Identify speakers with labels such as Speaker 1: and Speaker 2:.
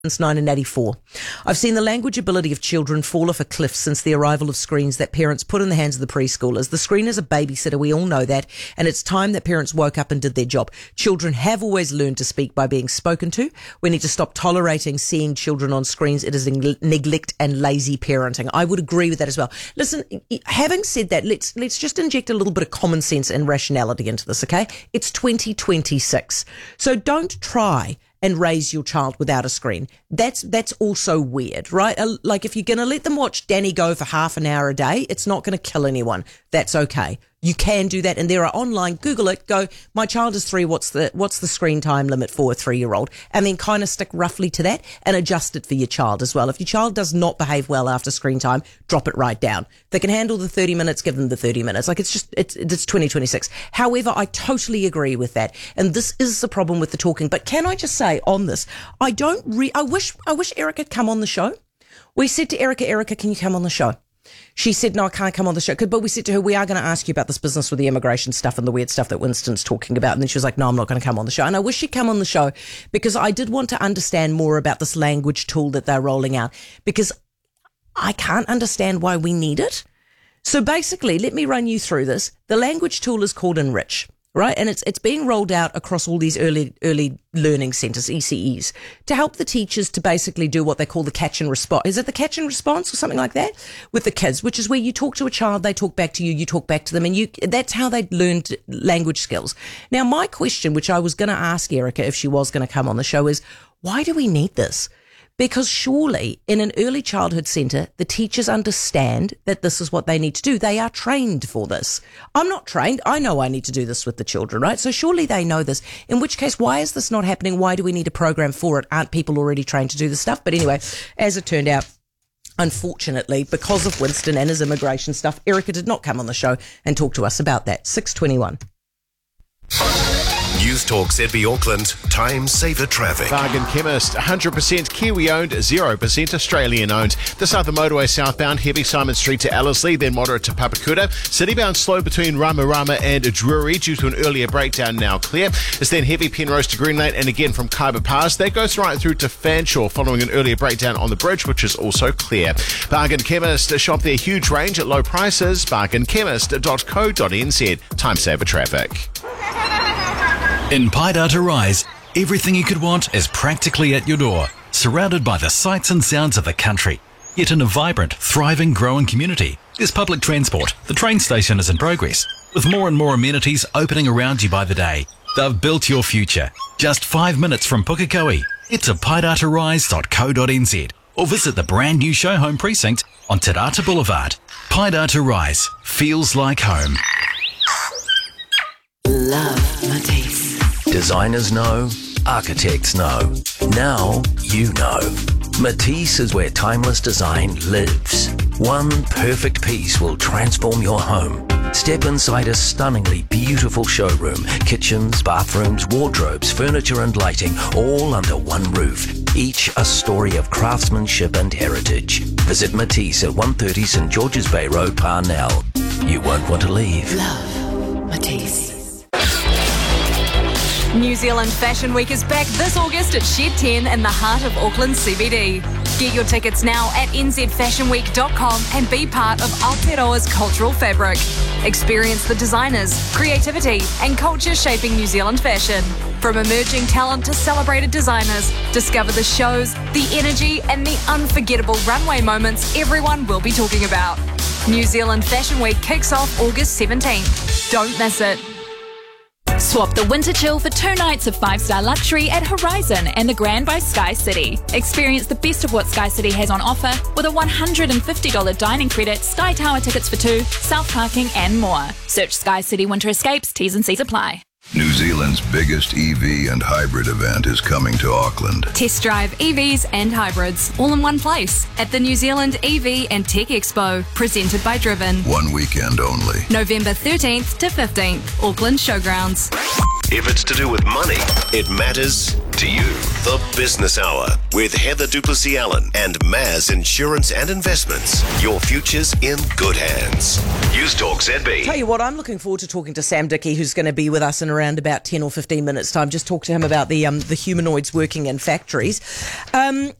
Speaker 1: Since 1984. I've seen the language ability of children fall off a cliff since the arrival of screens that parents put in the hands of the preschoolers. The screen is a babysitter, we all know that, and it's time that parents woke up and did their job. Children have always learned to speak by being spoken to. We need to stop tolerating seeing children on screens. It is neglect and lazy parenting. I would agree with that as well. Listen, having said that, let's just inject a little bit of common sense and rationality into this, okay? It's 2026. So don't try and raise your child without a screen. That's also weird, right? Like if you're going to let them watch Danny Go for half an hour a day, it's not going to kill anyone. That's okay. You can do that, and there are online. Google it. Go. My child is 3. What's the screen time limit for a 3-year-old? And then kind of stick roughly to that and adjust it for your child as well. If your child does not behave well after screen time, drop it right down. If they can handle the 30 minutes, give them the 30 minutes. Like it's 2026. However, I totally agree with that, and this is the problem with the talking. But can I just say on this, I wish Erica had come on the show. We said to Erica, can you come on the show? She said, no, I can't come on the show. But we said to her, we are going to ask you about this business with the immigration stuff and the weird stuff that Winston's talking about. And then she was like, no, I'm not going to come on the show. And I wish she'd come on the show because I did want to understand more about this language tool that they're rolling out, because I can't understand why we need it. So basically, let me run you through this. The language tool is called Enrich, right? And it's being rolled out across all these early learning centres, ECEs, to help the teachers to basically do what they call the catch and response. Is it the catch and response or something like that with the kids, which is where you talk to a child, they talk back to you, you talk back to them, and that's how they learned language skills. Now, my question, which I was going to ask Erica if she was going to come on the show, is why do we need this? Because surely in an early childhood centre, the teachers understand that this is what they need to do. They are trained for this. I'm not trained. I know I need to do this with the children, right? So surely they know this. In which case, why is this not happening? Why do we need a program for it? Aren't people already trained to do this stuff? But anyway, as it turned out, unfortunately, because of Winston and his immigration stuff, Erica did not come on the show and talk to us about that. 6:21.
Speaker 2: News Talk ZB Auckland, time saver traffic.
Speaker 3: Bargain Chemist, 100% Kiwi owned, 0% Australian owned. This other motorway southbound, heavy Simon Street to Ellerslie, then moderate to Papakura. Citybound slow between Rama and Drury due to an earlier breakdown, now clear. It's then heavy Penrose to Green Lane and again from Kaiba Pass. That goes right through to Fanshawe following an earlier breakdown on the bridge, which is also clear. Bargain Chemist, shop their huge range at low prices. bargainchemist.co.nz. Time saver traffic.
Speaker 4: In Paidata Rise, everything you could want is practically at your door, surrounded by the sights and sounds of the country. Yet in a vibrant, thriving, growing community, there's public transport. The train station is in progress, with more and more amenities opening around you by the day. They've built your future. Just 5 minutes from Pukekohe. Head to paidatarise.co.nz or visit the brand new show home precinct on Te Rata Boulevard. Paidata Rise feels like home.
Speaker 5: Love Matisse.
Speaker 6: Designers know, architects know. Now you know. Matisse is where timeless design lives. One perfect piece will transform your home. Step inside a stunningly beautiful showroom. Kitchens, bathrooms, wardrobes, furniture and lighting, all under one roof. Each a story of craftsmanship and heritage. Visit Matisse at 130 St George's Bay Road, Parnell. You won't want to leave.
Speaker 5: Love Matisse.
Speaker 7: New Zealand Fashion Week is back this August at Shed 10 in the heart of Auckland CBD. Get your tickets now at nzfashionweek.com and be part of Aotearoa's cultural fabric. Experience the designers, creativity and culture shaping New Zealand fashion. From emerging talent to celebrated designers, discover the shows, the energy and the unforgettable runway moments everyone will be talking about. New Zealand Fashion Week kicks off August 17th. Don't miss it.
Speaker 8: Swap the winter chill for 2 nights of 5-star luxury at Horizon and the Grand by Sky City. Experience the best of what Sky City has on offer with a $150 dining credit, Sky Tower tickets for 2, self-parking and more. Search Sky City Winter Escapes, T's and C's apply.
Speaker 9: New Zealand's biggest EV and hybrid event is coming to Auckland.
Speaker 7: Test drive EVs and hybrids all in one place at the New Zealand EV and Tech Expo, presented by Driven.
Speaker 9: 1 weekend only.
Speaker 7: November 13th to 15th, Auckland Showgrounds.
Speaker 2: If it's to do with money, it matters to you. The Business Hour with Heather Duplessis-Allen and Maz Insurance and Investments. Your future's in good hands. News Talk ZB.
Speaker 1: Tell you what, I'm looking forward to talking to Sam Dickey, who's going to be with us in around about 10 or 15 minutes' time. Just talk to him about the humanoids working in factories.